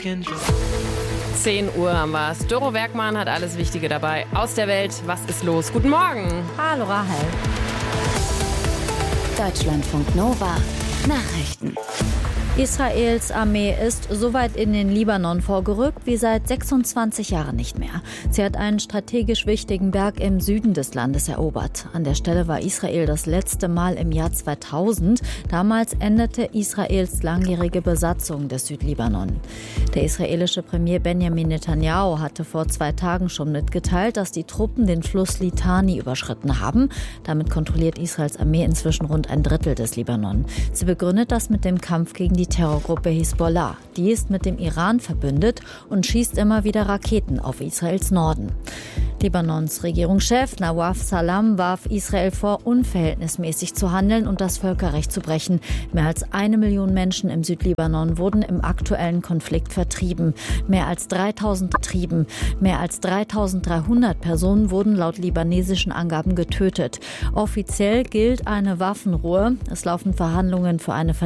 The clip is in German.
10 Uhr haben wir es. Doro Werkmann hat alles Wichtige dabei. Aus der Welt, was ist los? Guten Morgen. Hallo Rahel. Deutschlandfunk Nova. Nachrichten. Israels Armee ist so weit in den Libanon vorgerückt wie seit 26 Jahren nicht mehr. Sie hat einen strategisch wichtigen Berg im Süden des Landes erobert. An der Stelle war Israel das letzte Mal im Jahr 2000. Damals endete Israels langjährige Besatzung des Südlibanon. Der israelische Premier Benjamin Netanyahu hatte vor 2 Tagen schon mitgeteilt, dass die Truppen den Fluss Litani überschritten haben. Damit kontrolliert Israels Armee inzwischen rund ein Drittel des Libanon. Sie begründet das mit dem Kampf gegen die Terrorgruppe Hisbollah. Die ist mit dem Iran verbündet und schießt immer wieder Raketen auf Israels Norden. Libanons Regierungschef Nawaf Salam warf Israel vor, unverhältnismäßig zu handeln und das Völkerrecht zu brechen. Mehr als 1 Million Menschen im Südlibanon wurden im aktuellen Konflikt vertrieben. Mehr als 3.300 Personen wurden laut libanesischen Angaben getötet. Offiziell gilt eine Waffenruhe. Es laufen Verhandlungen für eine